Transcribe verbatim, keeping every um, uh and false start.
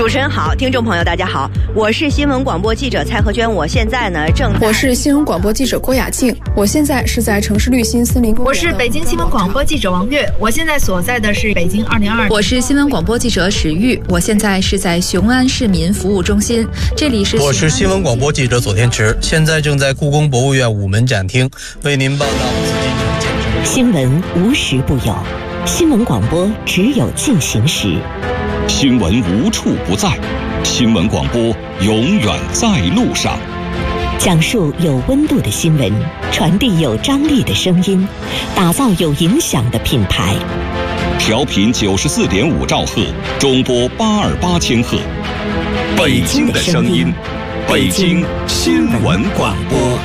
主持人好，听众朋友大家好，我是新闻广播记者蔡和娟，我现在呢正在。 我是新闻广播记者郭雅静，我现在是在城市绿心森林公园。 我是北京新闻广播记者王悦，我现在所在的是北京二零二二。 我是新闻广播记者史玉，我现在是在雄安市民服务中心，这里是。 我是新闻广播记者左天池，现在正在故宫博物院午门展厅为您报道紫禁城建设。 新闻无时不有，新闻广播只有进行时。 新闻无处不在，新闻广播永远在路上。 讲述有温度的新闻，传递有张力的声音，打造有影响的品牌。 调频九十四点五兆赫，中波八二八千赫。北京的声音，北京新闻广播。